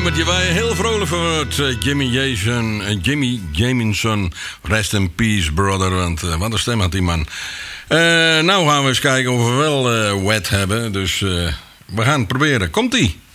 nummertje waar je heel vrolijk van wordt. Jimmy Jamison. Rest in peace, brother. Want wat een stem had die man. Nou gaan we eens kijken of we wel wet hebben. Dus we gaan het proberen. Komt-ie.